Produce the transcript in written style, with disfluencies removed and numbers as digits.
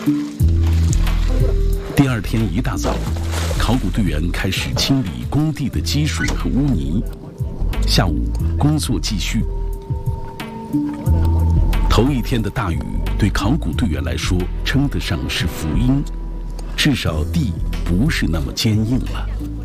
第二天一大早，考古队员开始清理工地的积水和污泥。下午工作继续。头一天的大雨对考古队员来说称得上是福音，至少地不是那么坚硬了。